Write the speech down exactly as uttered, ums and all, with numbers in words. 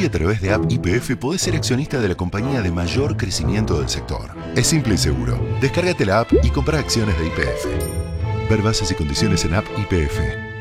Hoy a través de App Y P F podés ser accionista de la compañía de mayor crecimiento del sector. Es simple y seguro. Descárgate la app y comprá acciones de Y P F. Ver bases y condiciones en App Y P F.